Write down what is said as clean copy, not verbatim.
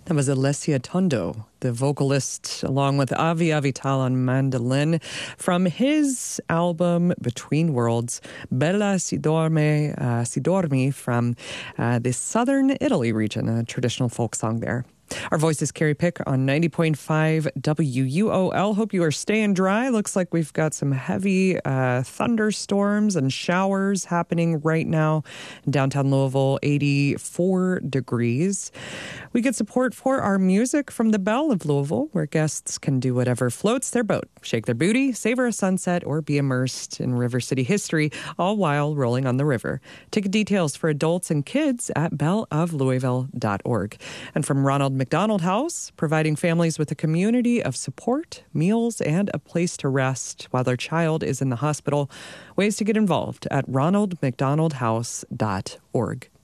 That was Alessia Tondo, the vocalist, along with Avi Avital on mandolin, from his album Between Worlds, Bella si dormi from the southern Italy region, a traditional folk song there. Our voice is Carrie Pick on 90.5 WUOL. Hope you are staying dry. Looks like we've got some heavy thunderstorms and showers happening right now in downtown Louisville, 84 degrees. We get support for our music from the Belle of Louisville, where guests can do whatever floats their boat, shake their booty, savor a sunset, or be immersed in River City history, all while rolling on the river. Ticket details for adults and kids at belleoflouisville.org. And from Ronald McDonald House, providing families with a community of support, meals, and a place to rest while their child is in the hospital. Ways to get involved at ronaldmcdonaldhouse.org.